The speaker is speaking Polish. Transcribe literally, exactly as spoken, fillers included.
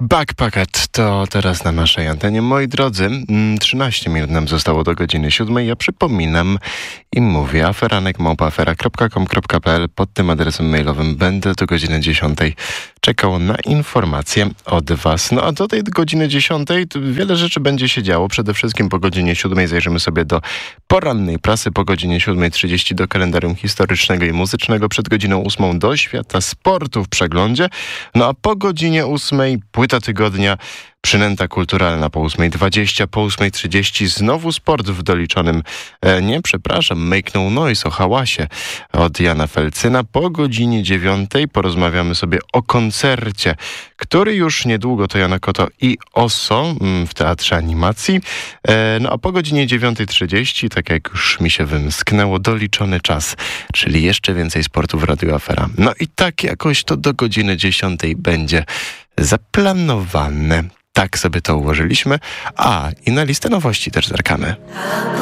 Backpacket to teraz na naszej antenie. Moi drodzy, trzynaście minut nam zostało do godziny siódmej. Ja przypominam i mówię aferanek małpa afera kropka com kropka p l. Pod tym adresem mailowym będę do godziny dziesiątej czekał na informacje od was. No a do tej godziny dziesiątej wiele rzeczy będzie się działo. Przede wszystkim po godzinie siódmej zajrzymy sobie do porannej prasy, po godzinie siódmej trzydzieści do kalendarium historycznego i muzycznego, przed godziną ósmą do świata sportu w przeglądzie. No a po godzinie ósmej płyta tygodnia, przynęta kulturalna po ósmej dwadzieścia, po ósmej trzydzieści znowu sport w doliczonym, e, nie, przepraszam, Make No Noise o hałasie od Jana Felcyna. Po godzinie dziewiątej porozmawiamy sobie o koncercie, który już niedługo to Jana Koto i Oso mm, w Teatrze Animacji. E, no a po godzinie dziewiątej trzydzieści, tak jak już mi się wymsknęło, doliczony czas, czyli jeszcze więcej sportu w Radiu Afera. No i tak jakoś to do godziny dziesiątej będzie zaplanowane. Tak sobie to ułożyliśmy. A, i na listę nowości też zerkamy.